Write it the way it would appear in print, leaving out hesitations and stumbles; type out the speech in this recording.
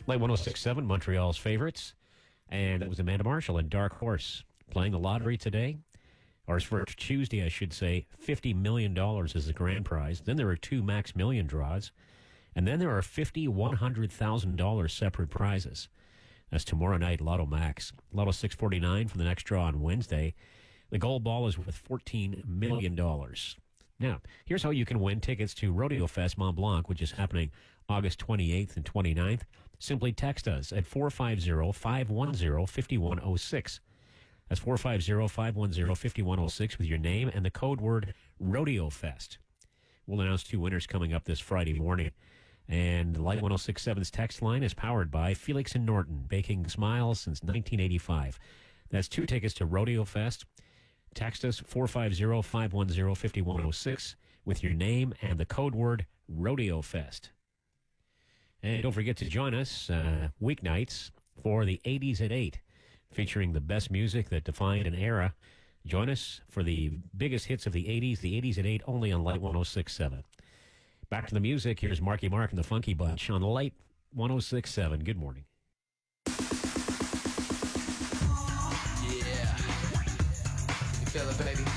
Light 106.7, Montreal's favorites. And it was Amanda Marshall and Dark Horse playing the lottery today. Or for Tuesday, I should say, $50 million is the grand prize. Then there are 2 Max Million draws. And then there are 50 $100,000 separate prizes. That's tomorrow night, Lotto Max. Lotto 649 for the next draw on Wednesday. The gold ball is worth $14 million. Now, here's how you can win tickets to Rodeo Fest Mont Blanc, which is happening August 28th and 29th. Simply text us at 450-510-5106. That's 450-510-5106 with your name and the code word Rodeo Fest. We'll announce 2 winners coming up this Friday morning. And Light 106.7's text line is powered by Felix and Norton, baking smiles since 1985. That's 2 tickets to Rodeo Fest. Text us 450-510-5106 with your name and the code word Rodeo Fest. And don't forget to join us weeknights for the 80s at 8, featuring the best music that defined an era. Join us for the biggest hits of the 80s at 8, only on Light 106.7. Back to the music. Here's Marky Mark and the Funky Bunch on Light 106.7. Good morning. Yeah. You feel it, baby?